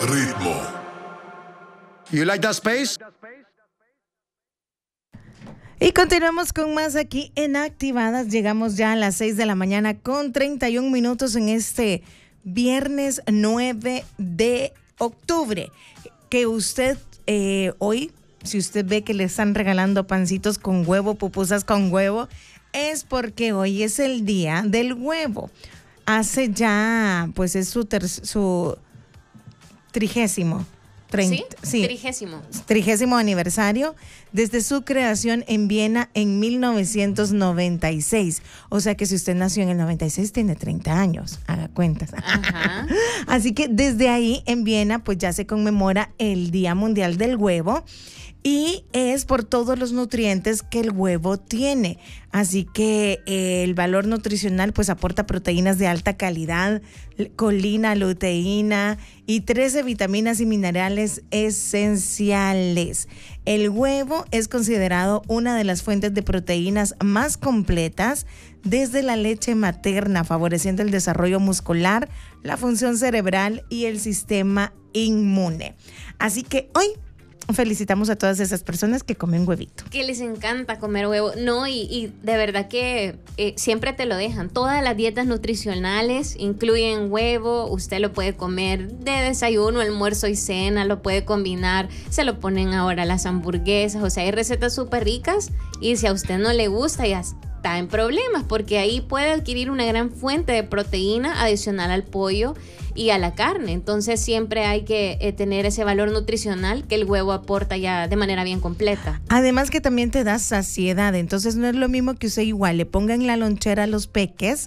Ritmo. You like that space? Y continuamos con más aquí en Activadas. Llegamos ya a las 6 de la mañana con 31 minutos en este viernes 9 de octubre. Que usted hoy, si usted ve que le están regalando pancitos con huevo, pupusas con huevo, es porque hoy es el día del huevo. Hace ya, pues es su trigésimo. ¿Sí? Trigésimo aniversario desde su creación en Viena en 1996. O sea que si usted nació en el 96 tiene 30 años, haga cuentas. Ajá. Así que desde ahí en Viena pues ya se conmemora el Día Mundial del Huevo. Y es por todos los nutrientes que el huevo tiene. Así que el valor nutricional pues aporta proteínas de alta calidad, colina, luteína y 13 vitaminas y minerales esenciales. El huevo es considerado una de las fuentes de proteínas más completas desde la leche materna, favoreciendo el desarrollo muscular, la función cerebral y el sistema inmune. Así que hoy felicitamos a todas esas personas que comen huevito. Que les encanta comer huevo. No, y de verdad que siempre te lo dejan. Todas las dietas nutricionales incluyen huevo. Usted lo puede comer de desayuno, almuerzo y cena. Lo puede combinar. Se lo ponen ahora a las hamburguesas. O sea, hay recetas súper ricas. Y si a usted no le gusta, ya está en problemas. Porque ahí puede adquirir una gran fuente de proteína adicional al pollo y a la carne. Entonces siempre hay que tener ese valor nutricional que el huevo aporta ya de manera bien completa. Además que también te da saciedad. Entonces no es lo mismo que usted igual le ponga en la lonchera a los peques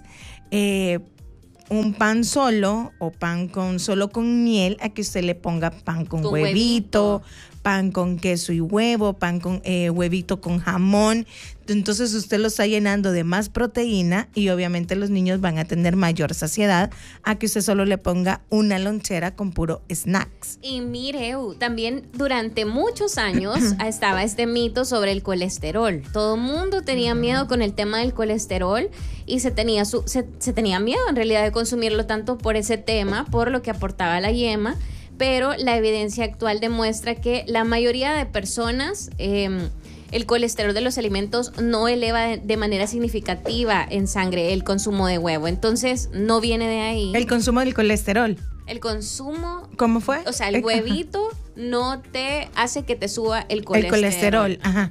un pan solo o pan solo con miel, a que usted le ponga pan con huevito, pan con queso y huevo, pan con huevito con jamón. Entonces usted lo está llenando de más proteína y obviamente los niños van a tener mayor saciedad a que usted solo le ponga una lonchera con puro snacks. Y mire, también durante muchos años estaba este mito sobre el colesterol. Todo el mundo tenía miedo con el tema del colesterol y se tenía miedo en realidad de consumirlo tanto por ese tema, por lo que aportaba la yema. Pero la evidencia actual demuestra que la mayoría de personas, el colesterol de los alimentos no eleva de manera significativa en sangre el consumo de huevo. Entonces, no viene de ahí. El consumo del colesterol. El consumo... ¿Cómo fue? O sea, el huevito no te hace que te suba el colesterol. El colesterol, ajá.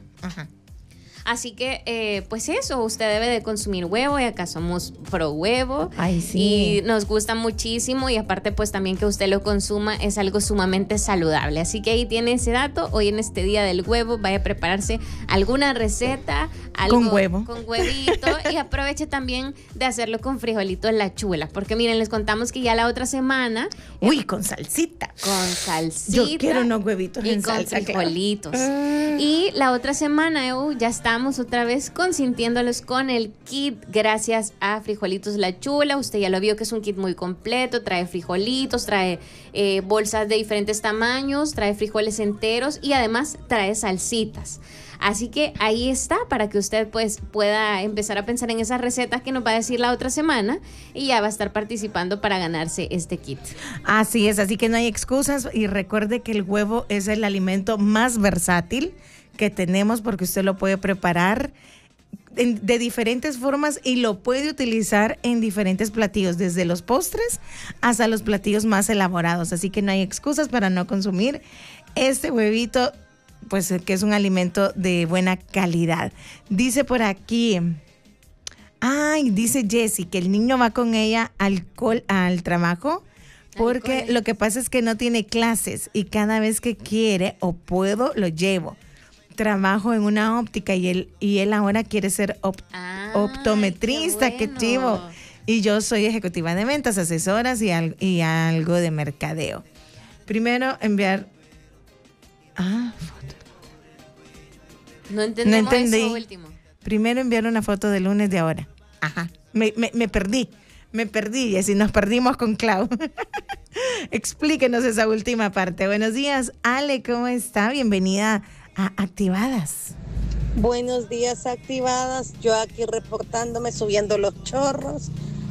Así que, pues eso, usted debe de consumir huevo y acá somos pro huevo. Ay, sí. Y nos gusta muchísimo y aparte pues también que usted lo consuma es algo sumamente saludable. Así que ahí tiene ese dato. Hoy en este día del huevo vaya a prepararse alguna receta. Algo con huevo. Con huevito y aproveche también de hacerlo con frijolitos en la chula. Porque miren, les contamos que ya la otra semana... Uy, con salsita. Con salsita. Yo quiero unos huevitos en salsa. Y con frijolitos. Y la otra semana, ya estamos otra vez consintiéndolos con el kit gracias a Frijolitos La Chula. Usted ya lo vio que es un kit muy completo. Trae frijolitos, trae bolsas de diferentes tamaños, trae frijoles enteros y además trae salsitas. Así que ahí está para que usted pues pueda empezar a pensar en esas recetas que nos va a decir la otra semana y ya va a estar participando para ganarse este kit. Así es, así que no hay excusas y recuerde que el huevo es el alimento más versátil que tenemos porque usted lo puede preparar de diferentes formas y lo puede utilizar en diferentes platillos, desde los postres hasta los platillos más elaborados. Así que no hay excusas para no consumir este huevito, pues que es un alimento de buena calidad. Dice por aquí, dice Jessie que el niño va con ella al trabajo porque lo que pasa es que no tiene clases y cada vez que quiere o puedo lo llevo. Trabajo en una óptica y él ahora quiere ser optometrista, qué chivo. Y yo soy ejecutiva de ventas, asesoras y algo de mercadeo. Primero enviar foto. No entendí eso último. Primero enviar una foto del lunes de ahora. Ajá. Me perdí y así nos perdimos con Clau. Explíquenos esa última parte. Buenos días, Ale, ¿cómo está? Bienvenida a Activadas. Buenos días, Activadas. Yo aquí reportándome, subiendo los chorros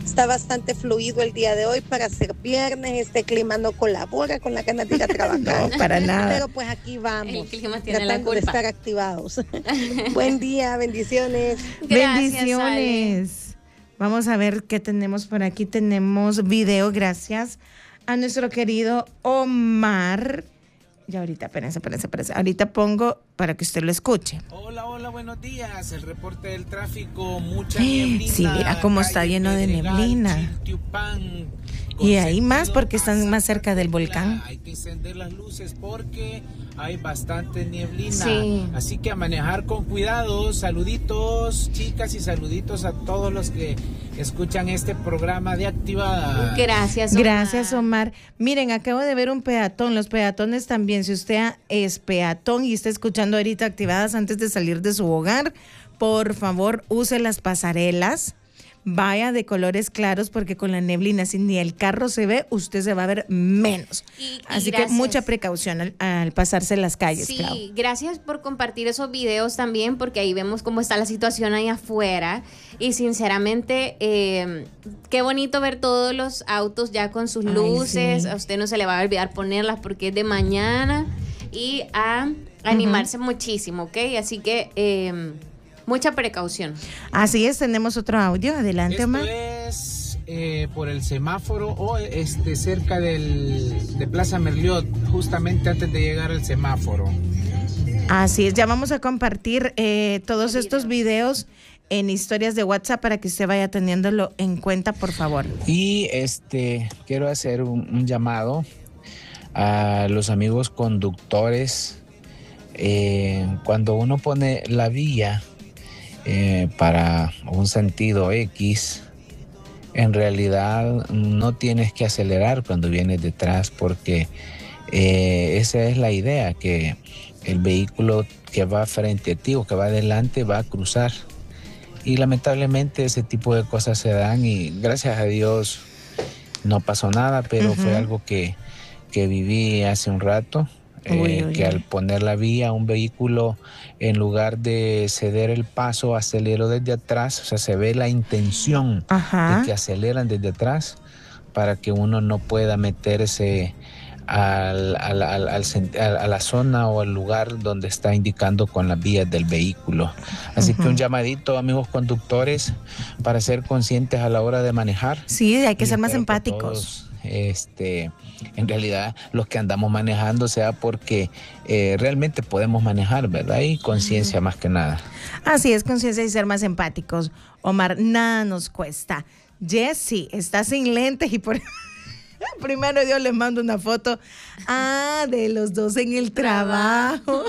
Está bastante fluido el día de hoy para ser viernes. Este clima no colabora con la ganas de ir a trabajar. No, para nada. Pero pues aquí vamos. El clima tiene la tratando de culpa. estar activados. Buen día, bendiciones. Gracias, Bendiciones. Vamos a ver qué tenemos por aquí. Tenemos video, gracias a nuestro querido Omar. Ya ahorita, espérense. Ahorita pongo para que usted lo escuche. Hola, buenos días. El reporte del tráfico, mucha neblina. Sí, mira cómo está lleno de neblina. Chiltepán, Y hay más con porque están sentido más cerca del volcán. Hay que encender las luces porque hay bastante neblina. Sí. Así que a manejar con cuidado. Saluditos, chicas, y saluditos a todos los que escuchan este programa de Activada. Gracias, Omar. Gracias, Omar. Miren, acabo de ver un peatón. Los peatones también. Si usted es peatón y está escuchando ahorita Activadas antes de salir de su hogar, por favor, use las pasarelas. Vaya de colores claros porque con la neblina, si ni el carro se ve, usted se va a ver menos. Así que gracias. mucha precaución al pasarse las calles. Sí, Clau. gracias por compartir esos videos también, porque ahí vemos cómo está la situación ahí afuera. Y sinceramente, qué bonito ver todos los autos ya con sus Ay, luces. sí. A usted no se le va a olvidar ponerlas porque es de mañana. Y a animarse muchísimo, ¿ok? Así que mucha precaución. Así es, tenemos otro audio. Adelante, Esto Omar. es por el semáforo o cerca de Plaza Merliot, justamente antes de llegar al semáforo. Así es, ya vamos a compartir todos estos videos en historias de WhatsApp para que usted vaya teniéndolo en cuenta, por favor. Y quiero hacer un llamado a los amigos conductores. Cuando uno pone la vía para un sentido X, en realidad no tienes que acelerar cuando vienes detrás, porque esa es la idea, que el vehículo que va frente a ti o que va adelante va a cruzar. Y lamentablemente ese tipo de cosas se dan y gracias a Dios no pasó nada, pero fue algo que viví hace un rato. Que al poner la vía, un vehículo, en lugar de ceder el paso, aceleró desde atrás. O sea, se ve la intención de que aceleran desde atrás para que uno no pueda meterse a la zona o al lugar donde está indicando con las vías del vehículo. Así que un llamadito, amigos conductores, para ser conscientes a la hora de manejar. Sí, hay que ser más Espero que empáticos. todos, en realidad los que andamos manejando sea porque realmente podemos manejar, ¿verdad? Y conciencia más que nada. Así es, conciencia y ser más empáticos. Omar, nada nos cuesta. Jessy está sin lentes y por primero Dios les mando una foto de los dos en el trabajo.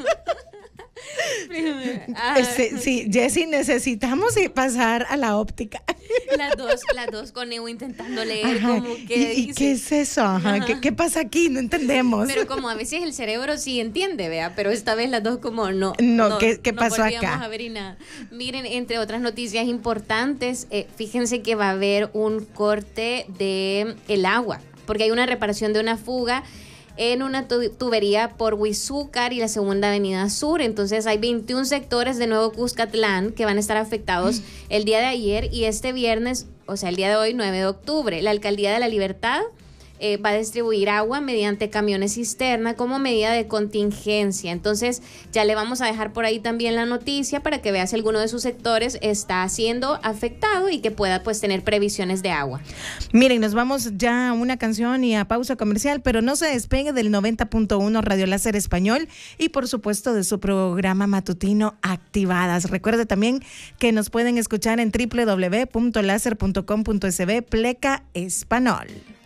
Sí, Jessy, necesitamos pasar a la óptica. Las dos con Evo intentando leer como que ¿Y qué es eso? ¿Qué pasa aquí? No entendemos. Pero como a veces el cerebro sí entiende, vea, pero esta vez las dos como no. ¿Qué pasó acá? A ver y nada. Miren, entre otras noticias importantes, fíjense que va a haber un corte de el agua, porque hay una reparación de una fuga en una tubería por Huizúcar y la Segunda Avenida Sur. Entonces hay 21 sectores de Nuevo Cuscatlán que van a estar afectados el día de ayer y este viernes, o sea, el día de hoy, 9 de octubre. La Alcaldía de la Libertad va a distribuir agua mediante camiones cisterna como medida de contingencia. Entonces ya le vamos a dejar por ahí también la noticia para que vea si alguno de sus sectores está siendo afectado y que pueda pues tener previsiones de agua. Miren, nos vamos ya a una canción y a pausa comercial, pero no se despegue del 90.1 Radio Láser Español y por supuesto de su programa matutino Activadas. Recuerde también que nos pueden escuchar en www.laser.com.sb / Pleca Español.